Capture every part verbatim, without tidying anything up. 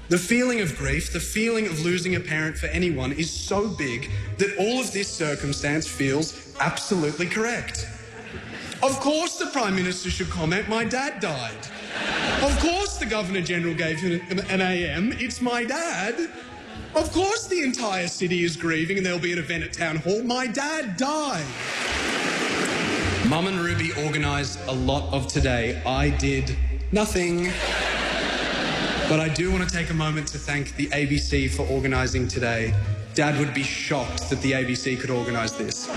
The feeling of grief, the feeling of losing a parent for anyone is so big that all of this circumstance feels absolutely correct. Of course the Prime Minister should comment, my dad died. Of course the Governor-General gave him an A M, it's my dad. Of course the entire city is grieving and there'll be an event at Town Hall, my dad died. Mum and Ruby organised a lot of today. I did nothing. But I do want to take a moment to thank the A B C for organising today. Dad would be shocked that the A B C could organise this.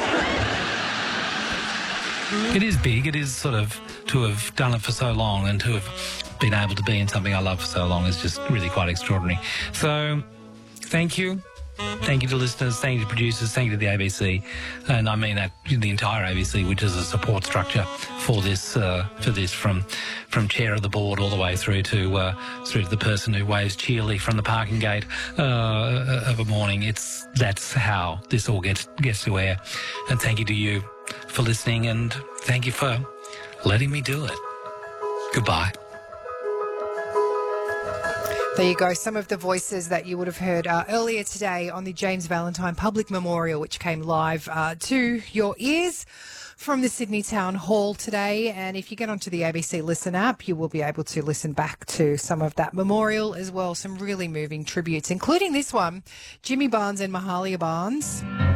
It is big. It is sort of to have done it for so long and to have been able to be in something I love for so long is just really quite extraordinary. So, thank you. Thank you to listeners, thank you to producers, thank you to the A B C, and I mean that the entire A B C, which is a support structure for this, uh, for this from from chair of the board all the way through to uh, through to the person who waves cheerily from the parking gate uh, of a morning. It's that's how this all gets gets to air, and thank you to you for listening, and thank you for letting me do it. Goodbye. There you go, some of the voices that you would have heard uh, earlier today on the James Valentine Public Memorial, which came live uh, to your ears from the Sydney Town Hall today. And if you get onto the A B C Listen app, you will be able to listen back to some of that memorial as well. Some really moving tributes, including this one, Jimmy Barnes and Mahalia Barnes.